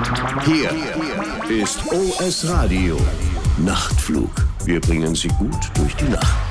Hier ist OS Radio Nachtflug. Wir bringen Sie gut durch die Nacht.